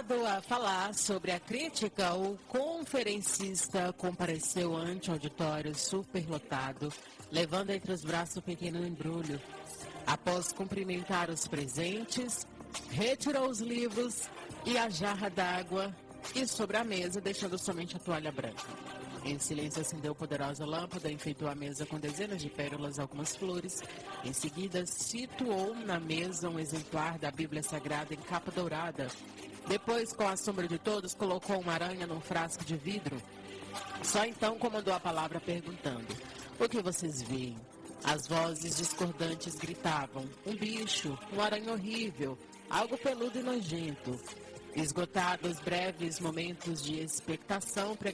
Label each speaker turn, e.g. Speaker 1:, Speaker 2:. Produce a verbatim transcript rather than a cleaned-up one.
Speaker 1: Convidado a falar sobre a crítica, o conferencista compareceu ante o auditório superlotado, levando entre os braços um pequeno embrulho. Após cumprimentar os presentes, retirou os livros e a jarra d'água e sobre a mesa, deixando somente a toalha branca. Em silêncio, acendeu poderosa lâmpada, enfeitou a mesa com dezenas de pérolas e algumas flores. Em seguida, situou na mesa um exemplar da Bíblia Sagrada em capa dourada. Depois, com a sombra de todos, colocou uma aranha num frasco de vidro. Só então comandou a palavra perguntando: o que vocês veem? As vozes discordantes gritavam: um bicho, um aranha horrível, algo peludo e nojento. Esgotados breves momentos de expectação,